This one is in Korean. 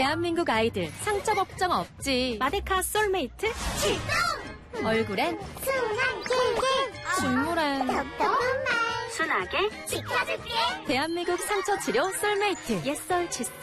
대한민국 아이들 상처 걱정 없지. 마데카 솔메이트 출동! 얼굴엔 순한 게 눈물엔 답답한 말 순하게 지켜줄게. 대한민국 상처 치료 솔메이트 옛설 칫솔